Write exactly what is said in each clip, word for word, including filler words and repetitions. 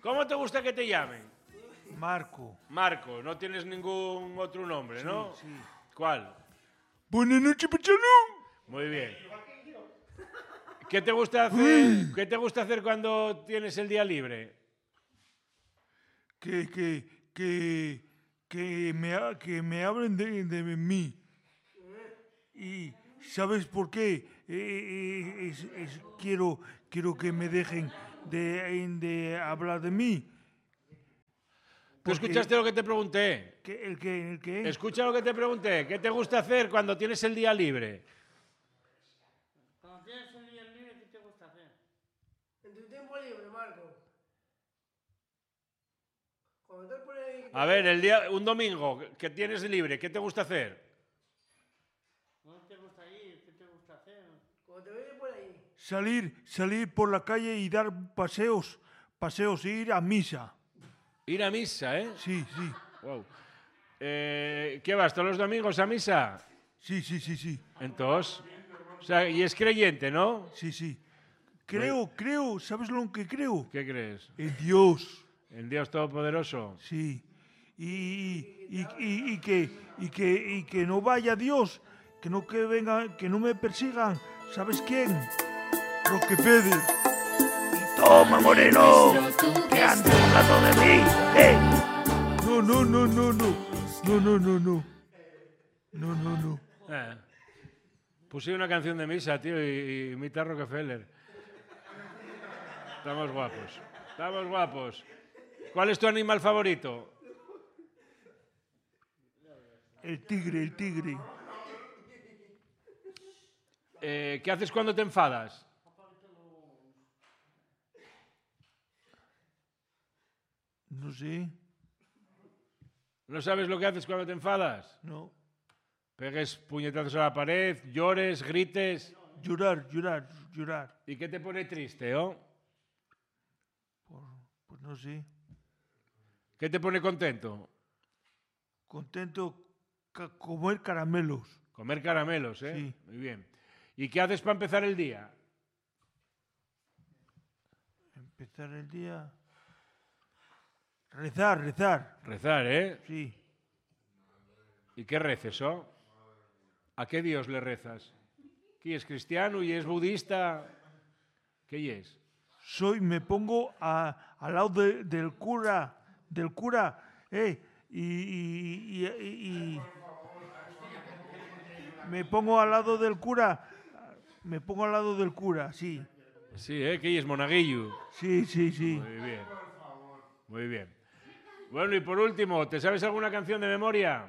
¿Cómo te gusta que te llamen? Marco. Marco, no tienes ningún otro nombre, ¿no? Sí, sí. ¿Cuál? Buenas noches, Pachalón. Muy bien. ¿Qué te gusta hacer, ¿qué te gusta hacer cuando tienes el día libre? Que, que, que, que, me, ha- que me hablen de, de mí. Y ¿sabes por qué? Eh, eh, es- es- quiero, quiero que me dejen de, de hablar de mí. ¿Tú Porque- escuchaste lo que te pregunté? ¿Qué- ¿El qué? ¿El qué? Escucha lo que te pregunté. ¿Qué te gusta hacer cuando tienes el día libre? Cuando tienes un día libre, ¿qué te gusta hacer? En tu tiempo libre, Marco. Cuando te pones ahí... A ver, el día, un domingo que tienes libre, ¿qué te gusta hacer? ¿Dónde te gusta ir? ¿Qué te gusta hacer? Cuando te ves por ahí. Salir, salir por la calle y dar paseos, paseos, ir a misa. Ir a misa, ¿eh? Sí, sí, Wow. Eh, ¿Qué vas todos los domingos a misa? sí, sí, sí, sí, Entonces, o sea, y es creyente, ¿no? sí, sí. Creo, creo, ¿sabes lo que creo? ¿Qué crees? En Dios, ¿En Dios Todopoderoso? sí. Y, y, y, y que, y, que, y que no vaya Dios, que no que venga, que no me persigan. ¿Sabes quién? Rockefeller. Toma, Moreno, que andas hablando de mí, ¿eh? No, no, no, no, no. No, no, no, no. No, no, no. Eh. Puse una canción de misa, tío, y, y imita a Rockefeller. Estamos guapos. Estamos guapos. ¿Cuál es tu animal favorito? El tigre, el tigre. Eh, ¿Qué haces cuando te enfadas? No sé, ¿No sabes lo que haces cuando te enfadas? no. Pegues puñetazos a la pared, llores, grites. Llorar, llorar, llorar. ¿Y qué te pone triste, oh? Por- pues no sé. ¿Qué te pone contento? Contento ca- comer caramelos. Comer caramelos, ¿eh? Sí. Muy bien. ¿Y qué haces para empezar el día? Empezar el día. Rezar, rezar. Rezar, ¿eh? Sí. ¿Y qué reces, oh? ¿A qué Dios le rezas? ¿Qui es cristiano y es budista? ¿Qué es? Soy, me pongo a- al lado de- del cura, del cura, eh, y, y- y- y- y- me pongo al lado del cura, me pongo al lado del cura, sí, Sí, ¿eh? ¿Qué es monaguillo? sí, sí, sí. Muy bien. Muy bien. Bueno, y por último, ¿te sabes alguna canción de memoria?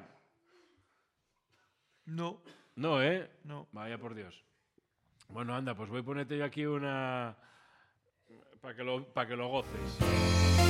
No, No, ¿eh? no. Vaya por Dios. Bueno, anda, pues voy a ponerte yo aquí una... para que lo, para que lo goces.